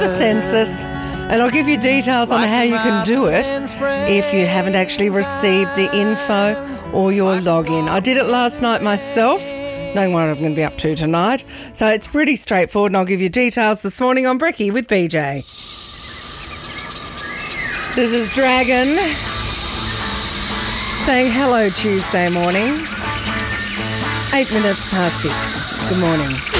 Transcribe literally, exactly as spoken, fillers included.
the census, and I'll give you details on how you can do it if you haven't actually received the info or your login. I did it last night myself, knowing what I'm going to be up to tonight. So it's pretty straightforward, and I'll give you details this morning on Brekkie with B J. This is Dragon saying hello Tuesday morning. Eight minutes past six. Good morning.